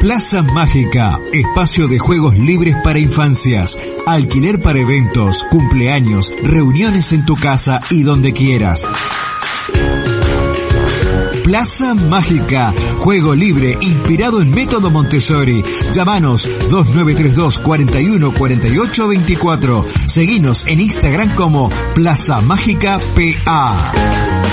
Plaza Mágica, espacio de juegos libres para infancias, alquiler para eventos, cumpleaños, reuniones en tu casa y donde quieras. Plaza Mágica, juego libre inspirado en método Montessori. Llámanos 2932 41 48 24. Seguinos en Instagram como Plaza Mágica PA.